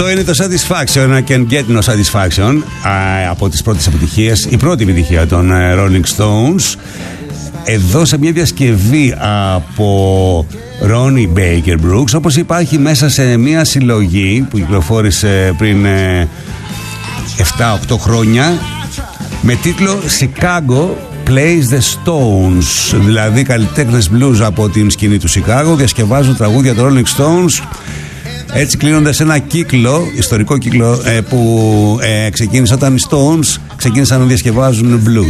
Αυτό είναι το Satisfaction. I Can Get No Satisfaction, από τις πρώτες επιτυχίες, η πρώτη επιτυχία των Rolling Stones. Εδώ σε μια διασκευή από Ronnie Baker Brooks, όπως υπάρχει μέσα σε μια συλλογή που κυκλοφόρησε πριν 7-8 χρόνια με τίτλο Chicago Plays the Stones, δηλαδή καλλιτέχνες blues από την σκηνή του Chicago διασκευάζουν τραγούδια των Rolling Stones, έτσι κλείνοντας ένα κύκλο, ιστορικό κύκλο που ξεκίνησε όταν οι Stones ξεκίνησαν να διασκευάζουν blues.